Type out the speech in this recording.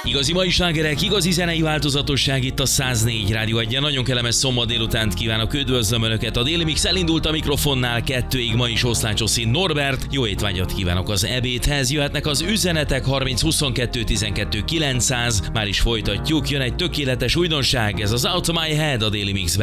Igazi mai slágerek, igazi zenei változatosság itt a 104 Rádió 1-en. Nagyon kellemes szombat délutánt kívánok, üdvözlöm Önöket. A Déli Mix elindult a mikrofonnál 2-ig, ma is Oszlácsoszín Norbert. Jó étvágyat kívánok az ebédhez. Jöhetnek az üzenetek 30 22 12 900. Már is folytatjuk, jön egy tökéletes újdonság, ez az Out of My Head a Déli Mixben.